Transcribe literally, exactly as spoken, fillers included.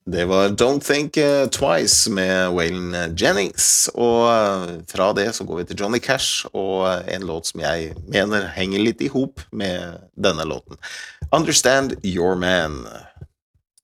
Det var Don't Think eh, Twice med Waylon Jennings, og eh, fra det så går vi til Johnny Cash, og eh, en låt som jeg mener henger litt i hop med denne låten. Understand Your Man.